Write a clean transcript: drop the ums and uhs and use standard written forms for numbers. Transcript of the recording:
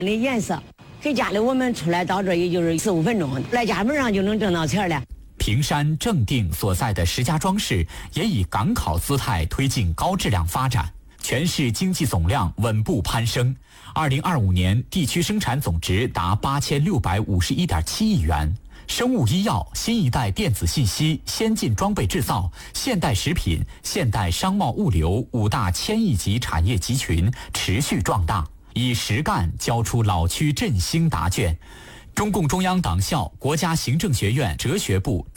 那颜色，给家里我们出来到这也就是4-5分钟，来家门上就能挣到钱了。 平山正定所在的石家庄市也以港口姿态推进高质量发展，全市经济总量稳步攀升。2025年地区生产总值达8651.7亿元。生物医药、新一代电子信息、先进装备制造、现代食品、现代商贸物流5大千亿级产业集群持续壮大，以实干交出老区振兴答卷。中共中央党校、国家行政学院哲学部